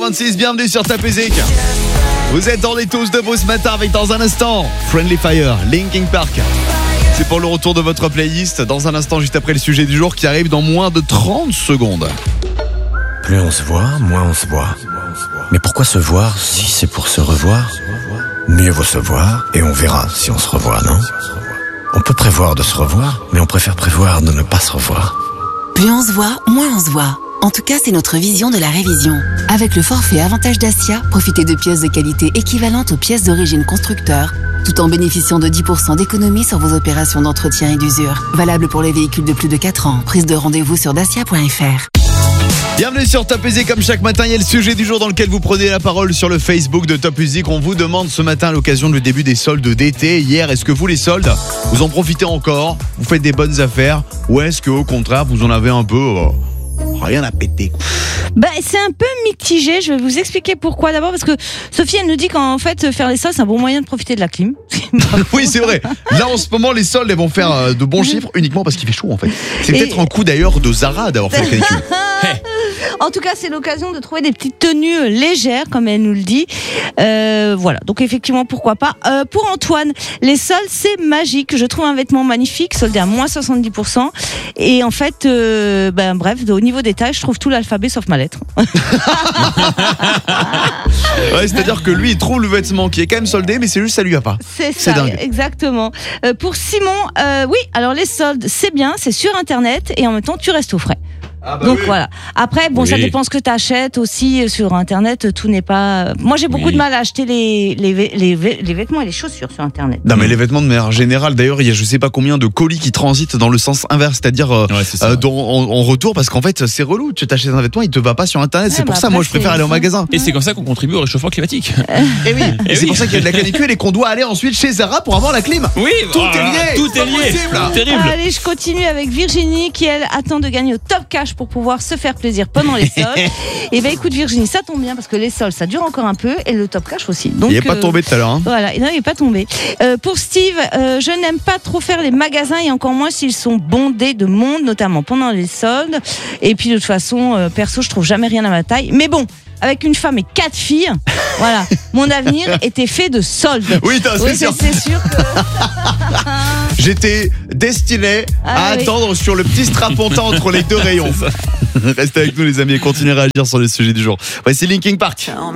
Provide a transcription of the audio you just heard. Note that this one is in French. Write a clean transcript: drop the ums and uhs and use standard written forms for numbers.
8h26, bienvenue sur Top Music. Vous êtes dans les tous de vous ce matin avec dans un instant Friendly Fire, Linkin Park. C'est pour le retour de votre playlist dans un instant juste après le sujet du jour qui arrive dans moins de 30 secondes. Plus on se voit, moins on se voit. Mais pourquoi se voir si c'est pour se revoir? Mieux vaut se voir et on verra si on se revoit, non? On peut prévoir de se revoir, mais on préfère prévoir de ne pas se revoir. Plus on se voit, moins on se voit. En tout cas, c'est notre vision de la révision. Avec le forfait Avantage Dacia, profitez de pièces de qualité équivalentes aux pièces d'origine constructeur, tout en bénéficiant de 10% d'économie sur vos opérations d'entretien et d'usure. Valable pour les véhicules de plus de 4 ans. Prise de rendez-vous sur dacia.fr. Bienvenue sur Top Music, comme chaque matin, il y a le sujet du jour dans lequel vous prenez la parole sur le Facebook de Top Music. On vous demande ce matin à l'occasion du début des soldes d'été. Hier, est-ce que vous les soldes, vous en profitez encore? Vous faites des bonnes affaires? Ou est-ce qu'au contraire, vous en avez un peu rien à péter? C'est un peu mitigé, je vais vous expliquer pourquoi. D'abord parce que Sophie, elle nous dit qu'en fait faire les soldes c'est un bon moyen de profiter de la clim. Oui, c'est vrai. Là en ce moment les soldes elles vont faire de bons chiffres uniquement parce qu'il fait chaud en fait. C'est peut-être un coup d'ailleurs de Zara d'avoir fait la canicule. En tout cas, c'est l'occasion de trouver des petites tenues légères, comme elle nous le dit. Voilà, donc effectivement, pourquoi pas. Pour Antoine, les soldes, c'est magique. Je trouve un vêtement magnifique, soldé à moins 70%. Et en fait, bref, au niveau des tailles, je trouve tout l'alphabet sauf ma lettre. Ouais, c'est-à-dire que lui, il trouve le vêtement qui est quand même soldé, mais c'est juste ça lui a pas. C'est ça, dingue. Exactement. Pour Simon, oui, alors les soldes, c'est bien, c'est sur Internet et en même temps, tu restes au frais. Donc oui. Voilà. Après, ça dépend ce que tu achètes aussi sur Internet. Tout n'est pas. Moi, j'ai beaucoup de mal à acheter les vêtements et les chaussures sur Internet. Non, mais les vêtements de manière générale, d'ailleurs, il y a je sais pas combien de colis qui transitent dans le sens inverse, c'est-à-dire en retour, parce qu'en fait, c'est relou. Tu t'achètes un vêtement, il te va pas sur Internet. C'est pour ça, moi, je préfère aller au magasin. Et c'est comme ça qu'on contribue au réchauffement climatique. Et oui. Et c'est pour ça qu'il y a de la canicule et qu'on doit aller ensuite chez Zara pour avoir la clim. Oui. Tout est lié. Tout est lié. Terrible. Allez, je continue avec Virginie qui elle attend de gagner au top cash pour pouvoir se faire plaisir pendant les soldes. Et écoute Virginie, ça tombe bien parce que les soldes ça dure encore un peu et le top cash aussi. Donc, il n'est pas tombé tout à l'heure. Hein. Voilà, non, il n'est pas tombé. Pour Steve, je n'aime pas trop faire les magasins et encore moins s'ils sont bondés de monde, notamment pendant les soldes. Et puis de toute façon, perso, je trouve jamais rien à ma taille. Mais bon, avec une femme et 4 filles, voilà, mon avenir était fait de soldes. Oui, c'est sûr. C'est sûr que... J'étais destiné à attendre sur le petit strapontin entre les deux rayons. Restez avec nous les amis et continuez à réagir sur le sujet du jour. Voici Linkin Park.